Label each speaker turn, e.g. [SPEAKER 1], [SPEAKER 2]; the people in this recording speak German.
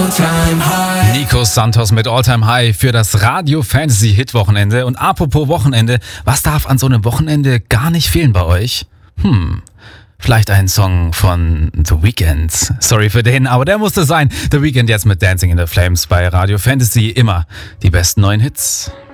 [SPEAKER 1] Nico Santos mit All-Time High für das Radio Fantasy Hit Wochenende. Und apropos Wochenende, was darf an so einem Wochenende gar nicht fehlen bei euch? Vielleicht ein Song von The Weeknd. Sorry für den, aber der musste sein. The Weeknd jetzt mit Dancing in the Flames bei Radio Fantasy. Immer die besten neuen Hits.